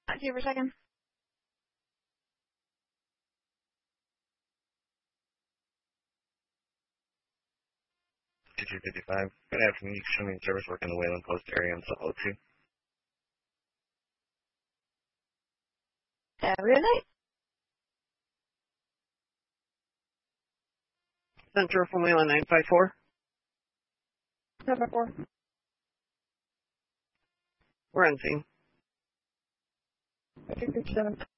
Talk to you for a second. 2255. Good afternoon. You can show me in service work in the Wayland Post area in Salt Lake City. Really? Central from Wayland 954. 754. We're on scene. 257.